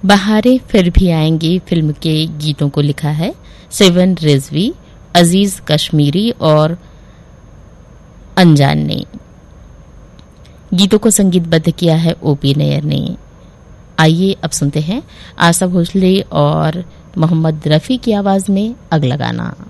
बहारें फिर भी आएंगी फिल्म के गीतों को लिखा है सेवन रिजवी, अजीज कश्मीरी और अनजान ने। गीतों को संगीतबद्ध किया है ओपी नैयर ने। आइए अब सुनते हैं आशा भोसले और मोहम्मद रफी की आवाज में अगला गाना।